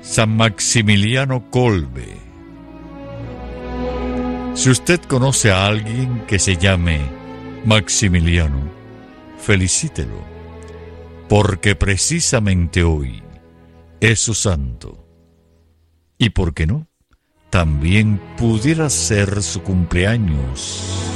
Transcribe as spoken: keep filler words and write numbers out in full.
San Maximiliano Kolbe. Si usted conoce a alguien que se llame Maximiliano, felicítelo, porque precisamente hoy es su santo. ¿Y por qué no? También pudiera ser su cumpleaños.